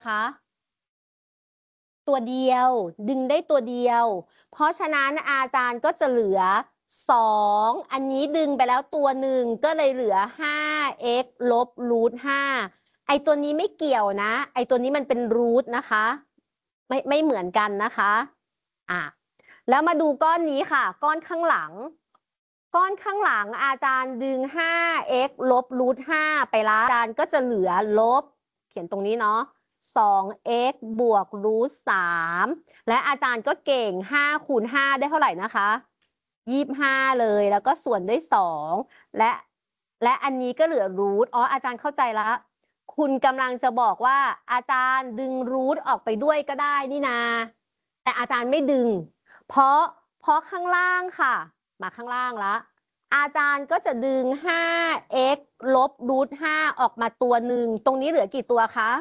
คะตัวเดียวดึงได้ตัวเดียวเพราะฉะนั้นอาจารย์ก็จะเหลือ2อันนี้ดึงไปแล้วตัวหนึ่งก็เลยเหลือ 5x ลบรูท5ไอตัวนี้ไม่เกี่ยวนะไอตัวนี้มันเป็นรูทนะคะไม่เหมือนกันนะคะแล้วมาดูก้อนนี้ค่ะก้อนข้างหลังอาจารย์ดึง 5x ลบรูท5ไปละอาจารย์ก็จะเหลือลบเขียนตรงนี้เนาะ2x บวกรูท3และอาจารย์ก็เก่ง5คูณ5ได้เท่าไหร่นะคะ25เลยแล้วก็ส่วนด้วย2และอันนี้ก็เหลือรูทอาจารย์เข้าใจละคุณกำลังจะบอกว่าอาจารย์ดึงรูทออกไปด้วยก็ได้นี่นาแต่อาจารย์ไม่ดึงเพราะข้างล่างค่ะมาข้างล่างละอาจารย์ก็จะดึง 5x ลบรูท5ออกมาตัวหนึ่งตรงนี้เหลือกี่ตัวคะ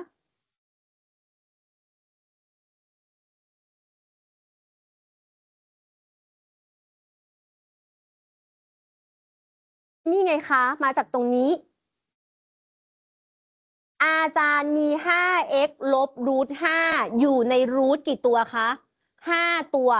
นี่ไงคะมาจากตรงนี้อาจารย์มี 5x ลบรูท5อยู่ในรูทกี่ตัวคะ5ตัว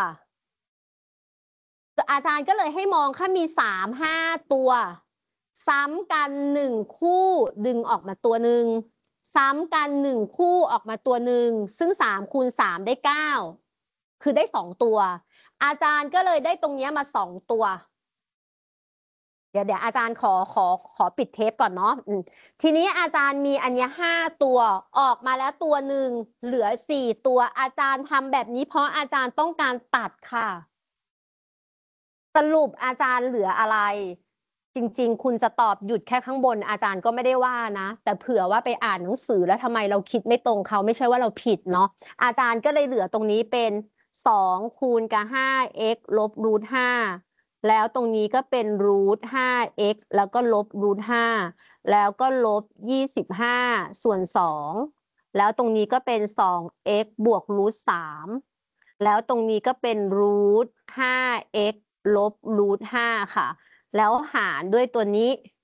อาจารย์ก็เลยให้มองค่ะมี5 ตัวซ้ำกัน1คู่ดึงออกมาตัวหนึ่งซ้ำกัน1คู่ออกมาตัวหนึ่งซึ่ง3คูณ3ได้9คือได้2ตัวอาจารย์ก็เลยได้ตรงนี้มา2ตัวเดี๋ยวอาจารย์ขอปิดเทปก่อนเนาะทีนี้อาจารย์มีอันนี้5ตัวออกมาแล้วตัวหนึ่งเหลือ4ตัวอาจารย์ทำแบบนี้เพราะอาจารย์ต้องการตัดค่ะสรุปอาจารย์เหลืออะไรจริงๆคุณจะตอบหยุดแค่ข้างบนอาจารย์ก็ไม่ได้ว่านะแต่เผื่อว่าไปอ่านหนังสือแล้วทำไมเราคิดไม่ตรงเขาไม่ใช่ว่าเราผิดเนาะอาจารย์ก็เลยเหลือตรงนี้เป็น2คูณกับ 5x ลบรูท5แล้วตรงนี้ก็เป็นรูท 5x แล้วก็ลบรูท5แล้วก็ลบ25ส่วน2แล้วตรงนี้ก็เป็น 2x บวกรูท3แล้วตรงนี้ก็เป็นรูท 5x ลบรูท5ค่ะแล้วหารด้วยตัวนี้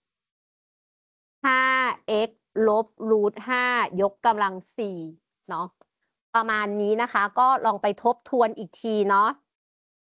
5x ลบรูท5ยกกำลัง4เนาะประมาณนี้นะคะก็ลองไปทบทวนอีกทีเนาะ